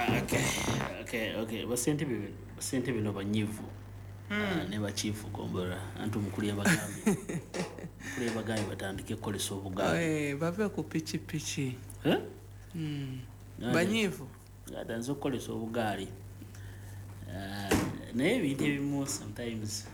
Okay. Basente bino banyivu. Ne bachifu Gombora antu mukuli bagambye batandike kukolesa obugaali. Bave ku pichi. Banyivu. Atanze okukolesa obugaali. Naye ebintu ebimu sometimes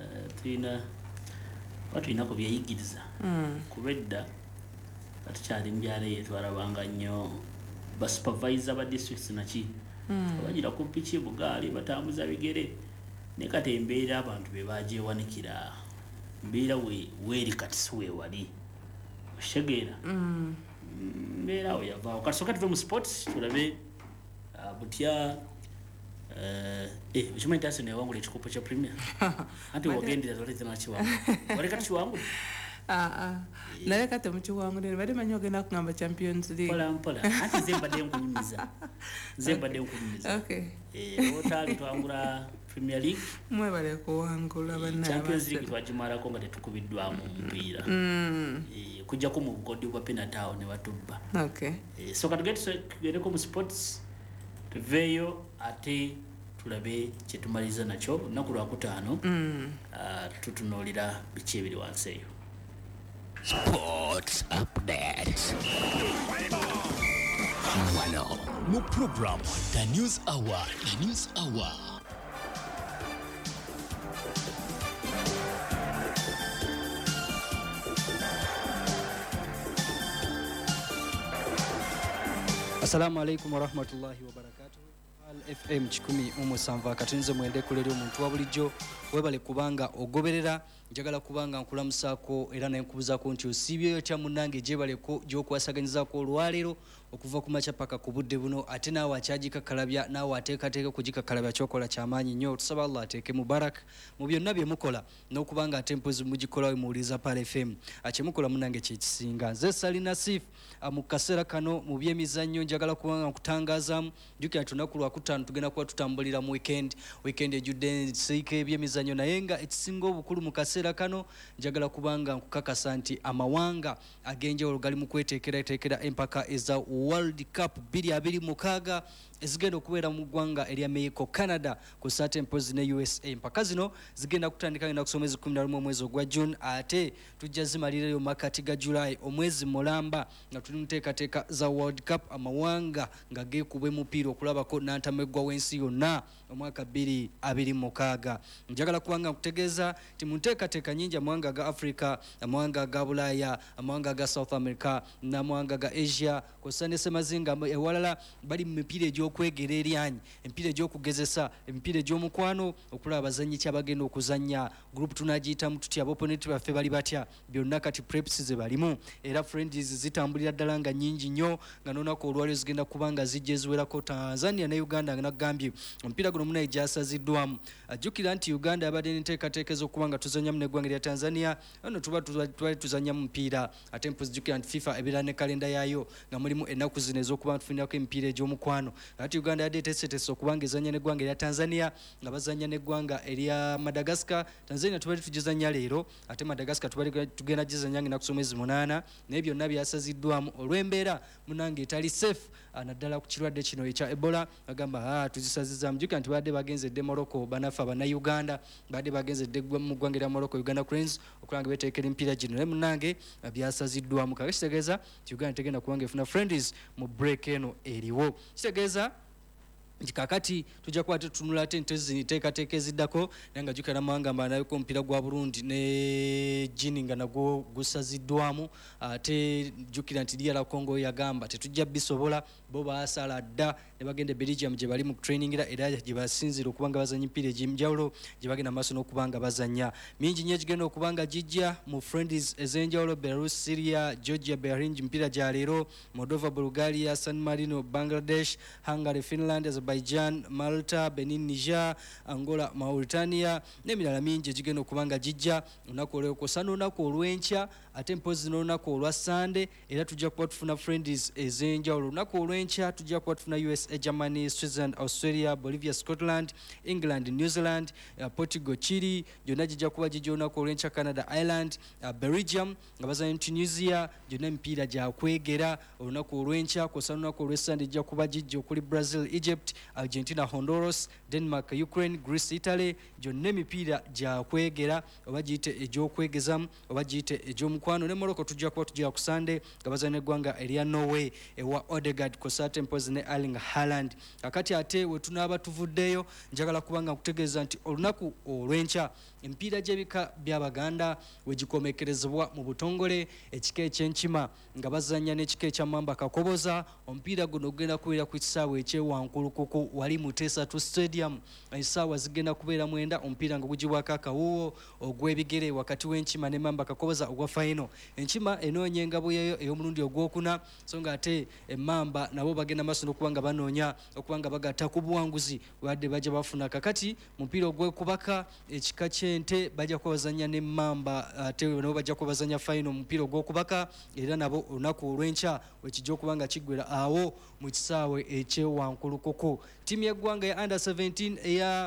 tulina kubyeyigiriza. Kubedda atukyali mbyala yetwalabanga nnyo basupervisor ba districts naki bagira ku pichi bugaali batambuza bigere ne kati embeera abantu be bagyewanikira mbeera weeri kati si weewali oshegeera mbeera awo yavaawo kati soka tuve mu sports tulabe butya ukimanyi nti Arsenal yawangula ekikopo kya premier anti wagendera tolete nakiwangula waleka tukiwangula naye kati mukiwangulire bali manyi ogenda kugamba Champions League mpola anti nze mbadde nkunyumiza otali twangula Premier League mwebale kuwangula bannange Champions League twagimalako nga tetukubiddwamu omupiira kujjako mu bugodi bwa penalty awo ne batubba so katugereko mu sports tuveeyo ate tulabe kyetumaliza nakyo olunaku lwakutaano tutunuulira biki ebiri wansi eyo. Sports Update. Wano mu program The News Hour. Assalamu alaikum warahmatullahi wabarakatuh. FM 107 akatunze mwende kulera omuntu wa bulijjo webale kubanga ogoberera njagala kubanga nkulamusako era nenkubuzaako nti osibyeyo kya munnange gyebaleko gy'okwasaganyizaako olwaleero okuva ku makya paka ku budde buno ate naawe akyagikakalabya naawe ateekateeka kugikakalabya kyokola kyamaanyi nnyo tusaba Allah ateeke mubarak mu byonna bye mukola n'okubanga ate mpozi mugikolawe muwuliriza Pal FM akyemukola munnange kyekisinga nze Sali Nasif mu kaseera kano mu byemizannyo njagala kubanga nkutangazaamu jjukira tunaku lwakutaano tugenda kuba tutambulira mu weekend ejjudde ensiike ebyemizannyo naye nga ekisinga obukulu mu kaseera kano njagala kubanga nkukakasa nti amawanga ag'enjawulo gali mu kweteekerateekera empaka eza World Cup 2026 ezigenda okubeera mu ggwanga erya Mexico, Canada ku sate mpozi ne USA. Empaka zino zigenda kutandika na kusoma mwezi 11 omwezi ogwa June ate tujja zimalirayo makati ga July omwezi mulamba nga tuli muteekateeka za World Cup amawanga nga geekubwe mupiira okulabako n'antamegwa w'ensi yonna omwaka 2026. Njagala kubanga nkutegeeza ti munteekateeka nyingi amawanga ga Africa, amawanga ga Bulaaya, amawanga ga South America n'amawanga ga Asia kw'ossa ne Ssemazinga ewalala bali mu mipiira egy'okwegera eryanyi, emipiira egy'okugezesa, emipiira egy'omukwano okulaba abazannyi kyabagenda okuzannya group tunagiyitamu tutya abopponent baffe bali batya byonna kati preps ze balimu era friends zitambulira ddala nga nnyingi nnyo nga n'olunaku olwaliro zigenda kubanga zijja eziwerako Tanzania ne Uganda nga nagambye omupiira guno munaye gyasaziddwamu ajjukira nti Uganda yabadde n'enteekateeka ez'okubanga tuzannyamu n'eggwanga lya Tanzania ono twali tuzannyamu mupiira ate mpozijjukira nti FIFA ebeera ne kalenda yaayo nga mulimu ennaku zino ez'okuba tufunirako emipiira egy'omukwano ati Uganda yadde eteeseteese okubanga ezannya n'eggwanga erya Tanzania nga bazannya n'eggwanga erya Madagascar. Tanzania tubali tugizannya leero ate Madagascar tubali tugenda gizannya nga nakusoma mwezi 8 naye byonna byasaziddwamu olw'embeera munange etali safe naddala ku kirwadde kino ekya Ebola agamba tuzisazizaamu jjukira nti badde bagenzedde Morocco banafa Uganda badde bagenzedde mu ggwanga erya Morocco Uganda Cranes okulanga beteekera emipiira gino naye munange byasaziddwamu kale kitegeeza nti Uganda tegenda kubanga efuna friendlies mu break eno eriwo kitegeeza kakati tujja kuba tutunula ate nteekateeka eziddako naye nga jjukira n'amawanga mbanayoko omupiira gwa Burundi ne Guinea nga nagwo gusaziddwamu ate jjukira nti DR Congo yagamba tetujja bisobola bo baasala dda ne bagenda Belgium gye bali mu trainingira era gye basinzira okubanga bazanya emipiira egy'enjawulo gye bagenda maaso n'okubanga bazanya mingi nnyo egigenda okubanga gijja mu friendlies ez'enjawulo Belarus, Syria, Georgia, Bahrain emipiira gya leero Moldova, Bulgaria, San Marino, Bangladesh, Hungary, Finland, Azerbaijan, Malta, Benin, Niger, Angola, Mauritania n'emirala mingi egigenda okubanga gijja olunaku olw'okukosa n'olunaku olw'enkya ate mpozi n'olunaku olwa Sande era tujja kuba tufuna friendlies ez'enjawulo olunaku olw'enkya olwenkya tujja kuba tufuna USA, Germany, Switzerland, Australia, Bolivia, Scotland, England, New Zealand, Portugal, Chile, gyonna gijja kuba gijja olunaku olwenkya, Canada, Ireland, Belgium nga bazanya Tunisia, gyonna emipiira gyakwegera olunaku olwenkya. Kosa olunaku olw'Essande gijja kuba gijja okuli Brazil, Egypt, Argentina, Honduras, Denmark, Ukraine, Greece, Italy, gyonna emipiira gyakwegera oba giyite egy'okwegezamu oba giyite egy'omukwano. Ne Morocco tujja kuba tujja ku Sunday nga bazanya eggwanga erya Norway ewa Odegaard, Kosate Mpozi ne Erling Haaland. Kakati ate we tunaaba tuvuddeyo njagala kubanga nkutegeeza nti olunaku olwenkya empiira gy'ebika by'Abaganda we gikomekerezebwa mu butongole ekika ekyenkima nga bazanya n'ekika ekya Mamba Kakoboza. Omupiira guno gugenda kubeera ku kisaawe ekyewankulukuku wali mu Tesatu Stadium. Essaawa zigenda kubeera 9 omupiira nga gugibwako akawuwo ogw'ebigere wakati w'Enkima ne Mamba Kakoboza ogwa final. Enkima enoonya engabo yeeyo ey'omulundi ogwokuna so nga ate Mamba nabo bagenda maaso n'okuba nga banoonya okuba nga bagatta ku buwanguzi wadde bajja bafuna. Kakati mu mupiira ogw'ekubaka ekika ky'ente bajja kuba bazanya ne Mamba ate nabo bajja kuba bazanya final mu mupiira ogw'okubaka era nabo olunaku olwenkya wekijja okuba nga kiggwera awo mu kisaawe ekyewankulukuku. Ttiimu y'eggwanga ya under 17 eya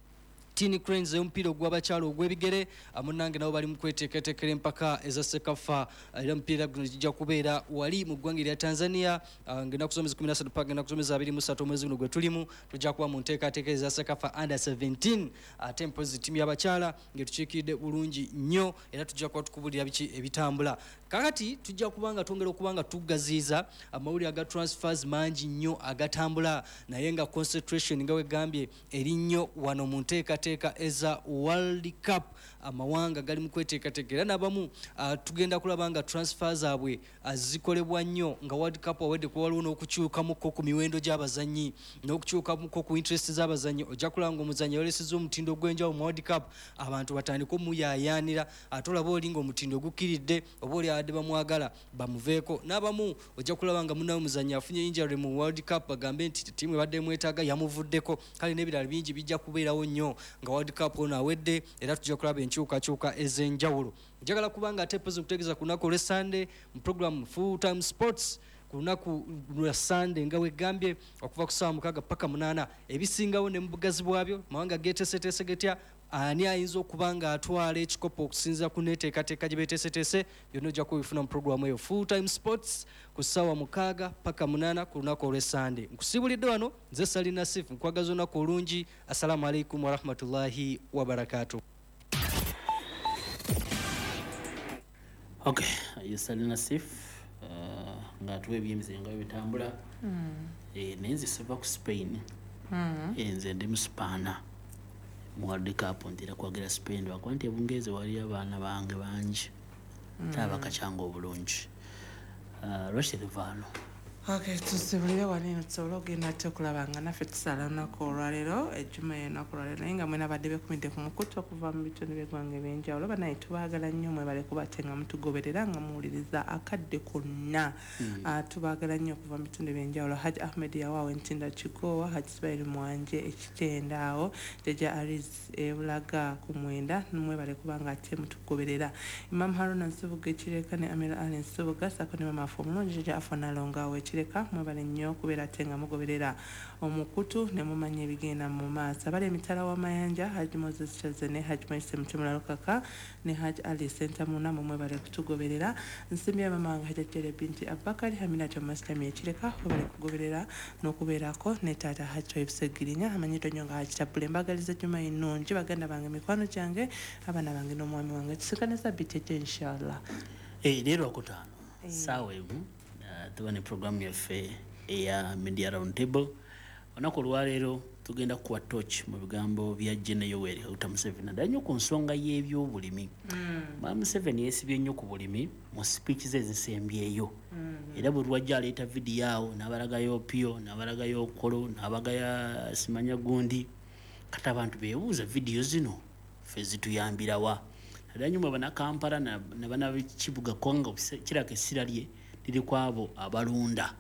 Tini Cranes y'omupiira ogw'abakyalo ogw'ebigere amunange nabo bali mu kweteekateekera empaka eza Sekafa era omupiira guno gijja kubeera wali mu ggwanga erya Tanzania ng'ennaku zomwezi 13 paka ennaku zomwezi 23 omwezi guno gwe tulimu tujja kuba mu nteekateeka eza Sekafa under 17 ate mpozi ttiimu y'abakyala ng'etukiikiridde bulungi nnyo era tujja kuba tukubulira biki ebitambula. Kakati tujja kubanga twongera okubanga tugaziiza amawulire aga transfers mangi nnyo agatambula naye nga concentration nga wegambye eri nnyo wano mu nteekateeka eza World Cup. Amawanga gali mu kweteekateeka era n'abamu tugenda kulaba nga transfers zaabwe zikolebwa nnyo nga World Cup awedde kuba waliwo n'okukyukamuko ku miwendo gy'abazannyi n'okukyukamuko ku interest z'abazannyi. Ojja kulaba nga omuzannyi yoleseza omutindo gw'enjawulo mu World Cup abantu batandika omuyaayaanira ate olaba oli ng'omutindo gukiridde oba oli abadde bamwagala bamuveeko. N'abamu ojja kulaba nga munnawe omuzannyi afunye injury mu World Cup bagambe nti ttiimu ebadde mwetaaga yamuvuddeko. Kale n'ebirala bingi bijja kubeerawo nnyo nga World Cup ono awedde era tujja kulaba enkyukakyuka ez'enjawulo. Njagala kubanga ate pozi okutegeeza ku lunaku olw'Essande mu program Full Time Sports ku lunaku lwa Sunday nga wegambye okuva ku ssaawa 6 paka 8 ebisingawo ne mu bugazi bwabyo mawanga geeteeseteese getya ani ayinza okuba nga atwala ekikopo okusinziira ku neeteekateeka gye beeteeseteese byonna ojja kubifuna mu programu eyo Full Time Sports ku ssaawa 6 paka 8 ku lunaku olw'Essande. Nkusibulidde wano nze Sali Nasif nkwagaza olunaku olungi. Assalamu alaikum warahmatullahi wabarakatuh. Okay, Sali Nasif nga tuwe ebyemizenga bitambula nenze siva ku Spain nze ndi mu Spain mu World Cup ntera kwagira Spain bakuba nti ebungeeze wali abaana bange bangi tabakachanga obulungi Rashid Vano. Okay, tusibulire wanino tusobola okugenda ate okulaba nga naffe tusala olunaku olwaleero ejjuma y'olunaku olwaleero naye nga mwena badde bekumidde ku mukutu okuva mu bitundu by'eggwanga ebyenjawulo banaye tubaagala nnyo mwebale kuba ate nga mutugoberera nga muwuliriza akadde konna tubaagala nnyo okuva mu bitundu ebyenjawulo. Haji Ahmed Yawaawo Ntinda Kigowa, Haji Sibairi Mwanje ekitenda awo, Jaja Ariz Ebulaga ku Mwenda mwebale kuba nga ate mutugoberera. Imam Haruna Nsubuga Ekireka ne Amira Ali Nsubuga sako ne mama afu omulungi Jaja Afona Longawo Ekireka mwebale nnyo kubeera ate nga mugoberera omukutu ne mumanya ebigenda mu maaso. Abali emitala w'amayanja Haji Moses Chaze ne Haji Maise Mutemula Lukaka ne Haji Ali Sentamuna mwebale kutugoberera. Nsimbi mama wange Haji Jere binti Abakari Hamina Jamasitami Ekireka mwebale kugoberera n'okubeerako ne taata Haji Toyibusegirinya amanyito nnyo nga Haji Tabule mbagaliza jjuma ennungi baganda bange mikwano gyange abaana bange n'omwami wange tusikane sabbiiti ejjo inshallah. Leero Wakutaano saawa emu tuba ne programu yaffe eya Media Round Table. Olunaku olwaleero tugenda kukuwa torch mu bigambo bya Gen. Yoweri Kaguta Museveni naddala nnyo ku nsonga y'ebyobulimi. Museveni yeesibye nnyo ku bulimi mu speech ze ezisembyeyo era bwe lwajja aleeta vidiyo awo n'abalagayo Opio n'abalagayo Okolo n'abagaya Simanya Gundi kati abantu beebuuza vidiyo zino ffe zituyambirawa naddala nnyo bwe Kampala ne banakibuga Kongo kiraka essira lye liri kwabo abalunda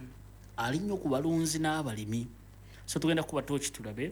ali nnyo ku balunzi n'abalimi. So tugenda kuba tochi tulabe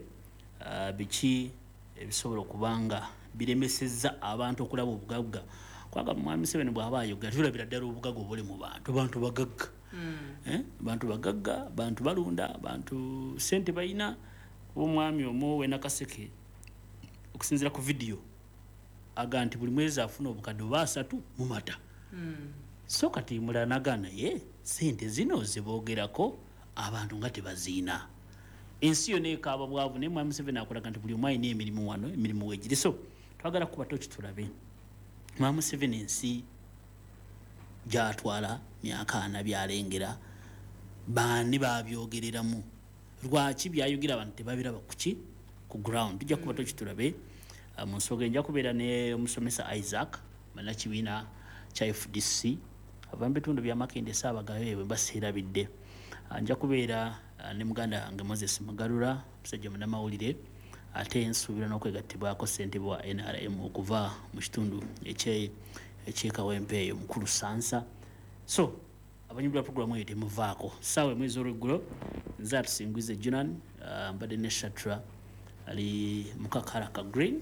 biki ebisobola okubanga biremesezza abantu okulaba obugagga kwaga mwami Museveni bw'aba ayogera tulabira ddala obugagga obuli mu bantu bagagga bantu bagagga bantu balunda bantu sente bayina omwami omu we nakaseke okusinzira ku video aga nti buli mwezi afuna obukadde basatu mu mata so kati mulanagana ye sente zino ziboogerako abantu nga tebaziina ensi yonna ekaaba bwavu naye mwami Museveni akolaga nti buli omu alina emirimu wano emirimu weegiri so twagala kuba toki tulabe mwami Museveni ensi gyatwala myaka 4 byalengera baani babyogereramu lwaki byayogera abantu tebabiraba kuki ku ground tujja kuba toki tulabe mu nsonga nja kubeera ne omusomesa Isaac Manakibiina kya FDC ava mu bitundu bya Makindye Ssaabagabe bwe baseerabidde nja kubeera ne muganda wange Moses Magalula musajja munnamawulire ate nsuubira n'okwegattibwako ssentebe wa NRM okuva mu kitundu ekyekawempe eyo mukulu Sansa so abanyumba programu eyo temuvaako ssaawa mwezi olweggulo nze atusinguize Junan mbadde ne Shatra ali mukakala ka green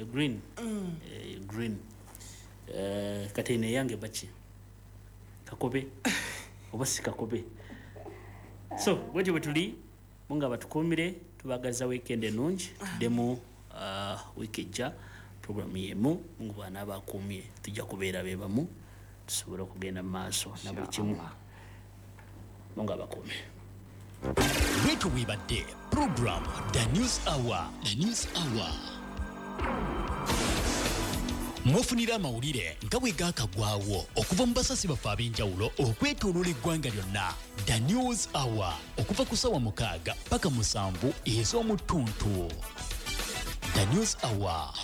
kati ne yange baki kakobe oba si kakobe so bwetyo bwe tuli munga batukuumire tubagaza weekend ennungi tuddemu wiiki ejja programu yemu mungu bwana abakuumye tujja kubeera bebamu tusobole okugenda mu maaso na buli kimu mungu abakuumye bwetu webadde program The News Hour mwofunira amawulire nga bwe gaakagwawo okuva mu basasi baffe ab'enjawulo okwetooloola eggwanga lyonna The News Hour okuva ku ssaawa 6 paka 7 ez'omu ttuntu The News Hour.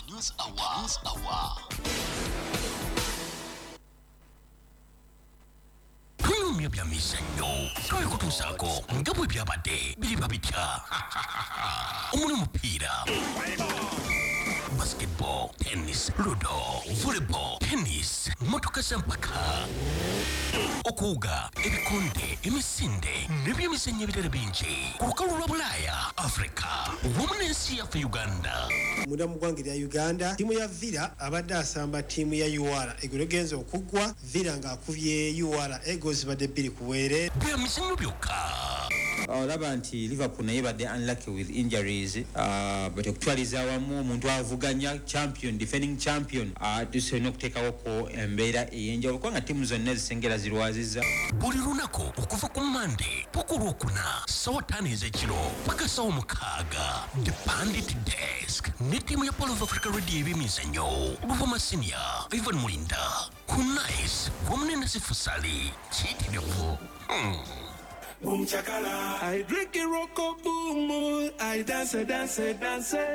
Tuyumya bya mizannyo twekutuusaako nga bwe byabadde biriba bitya omuli mupiira basketball, tennis, ludo, volleyball, tennis, motoka zampaka okuwuga ebikonde emisinde n'ebyemizannyo ebirala bingi ku lukalu lwa Bulaaya Africa wamu n'ensi yaffe Uganda. Munda mu ggwanga lya Uganda tiimu ya Villa abadde asamba tiimu ya UR eggulo genza okuggwa Villa ng'akubye UR Eagles badde 2 ku bwereere byemizannyo byokka. Olaba nti Liverpool naye badde unlucky with injuries but okutwaliza awamu omuntu avuganya champion defending champion tusobola okuteekawo ko embeera ey'enjawulo kubanga ttiimu zonna zisengera zirwaziza buli lunaku okuva ku Monday paka Olwokuna ssaawa 5 ez'ekiro paka ssaawa 6 The Pandit Desk ne ttiimu ya Polo of Africa Radio ebyemizannyo Luvuma Senior Ivan Mulinda ku Nice wamu ne Nasifu Sali kiyitirivu Boom chakala, I drink a rocko boom, I dance.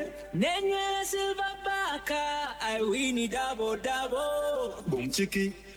Nenye silver baka, I win it double. Boom chiki.